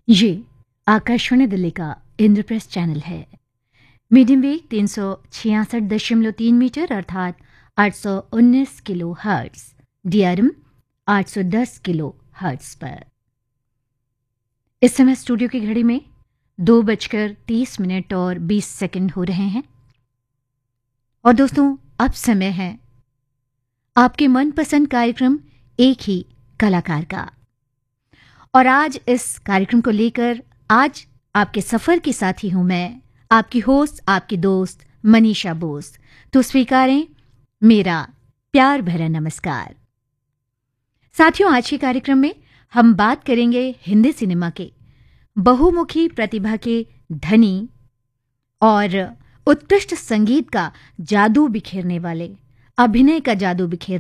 ये आकाशवाणी दिल्ली का इंद्रप्रस्थ चैनल है। मीडियम वेव 366.3 मीटर अर्थात 819 kilo hertz, DRM 810 kilo hertz पर। इस समय स्टूडियो की घड़ी में 2:30 और 20 सेकंड हो रहे हैं। और दोस्तों, अब समय है आपके मनपसंद कार्यक्रम एक ही कलाकार का। और आज इस कार्यक्रम को लेकर आज आपके सफर की साथी हूं मैं, आपकी होस्ट, आपकी दोस्त मनीषा बोस। तो स्वीकारें मेरा प्यार भरा नमस्कार। साथियों, आज के कार्यक्रम में हम बात करेंगे हिंदी सिनेमा के बहुमुखी प्रतिभा के धनी और उत्कृष्ट संगीत का जादू बिखेरने वाले, अभिनय का जादू बिखेरने